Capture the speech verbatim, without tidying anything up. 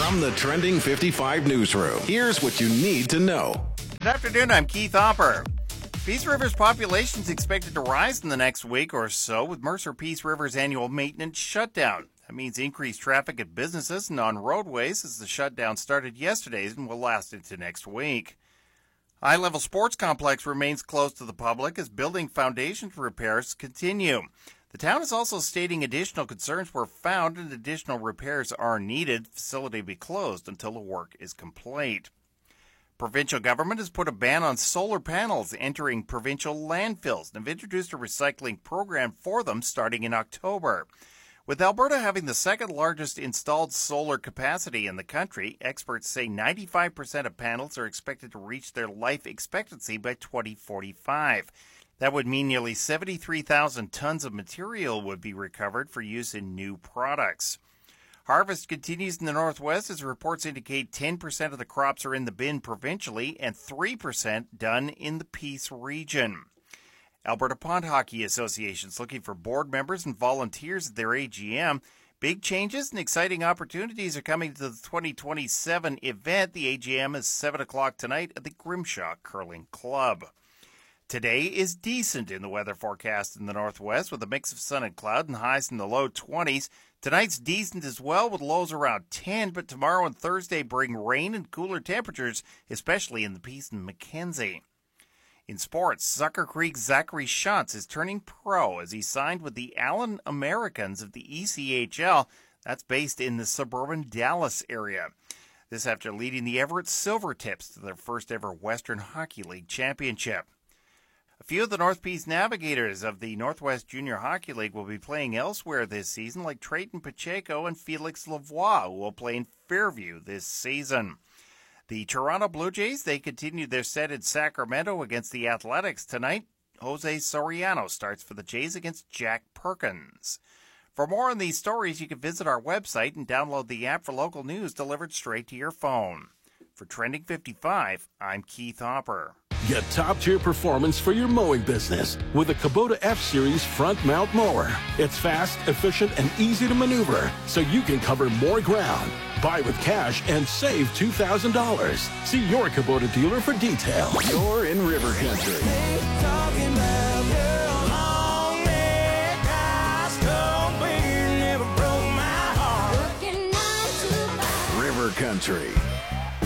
From the Trending fifty-five newsroom, here's what you need to know. Good afternoon, I'm Keith Hopper. Peace River's population is expected to rise in the next week or so with Mercer Peace River's annual maintenance shutdown. That means increased traffic at businesses and on roadways as the shutdown started yesterday and will last into next week. High-level sports complex remains closed to the public as building foundation repairs continue. The town is also stating additional concerns were found and additional repairs are needed. The facility will be closed until the work is complete. Provincial government has put a ban on solar panels entering provincial landfills and have introduced a recycling program for them starting in October. With Alberta having the second largest installed solar capacity in the country, experts say ninety-five percent of panels are expected to reach their life expectancy by twenty forty-five. That would mean nearly seventy-three thousand tons of material would be recovered for use in new products. Harvest continues in the Northwest as reports indicate ten percent of the crops are in the bin provincially and three percent done in the Peace region. Alberta Pond Hockey Association is looking for board members and volunteers at their A G M. Big changes and exciting opportunities are coming to the twenty twenty-seven event. The A G M is seven o'clock tonight at the Grimshaw Curling Club. Today is decent in the weather forecast in the Northwest with a mix of sun and cloud and highs in the low twenties. Tonight's decent as well with lows around ten, but tomorrow and Thursday bring rain and cooler temperatures, especially in the Peace and Mackenzie. In sports, Sucker Creek's Zachary Shantz is turning pro as he signed with the Allen Americans of the E C H L. That's based in the suburban Dallas area. This after leading the Everett Silvertips to their first ever Western Hockey League championship. A few of the North Peace Navigators of the Northwest Junior Hockey League will be playing elsewhere this season, like Trayton Pacheco and Felix Lavoie, who will play in Fairview this season. The Toronto Blue Jays, they continue their set in Sacramento against the Athletics tonight. Jose Soriano starts for the Jays against Jack Perkins. For more on these stories, you can visit our website and download the app for local news delivered straight to your phone. For Trending fifty-five, I'm Keith Hopper. Get top-tier performance for your mowing business with a Kubota F-Series front mount mower. It's fast, efficient, and easy to maneuver, so you can cover more ground. Buy with cash and save two thousand dollars. See your Kubota dealer for details. You're in River Country. River Country.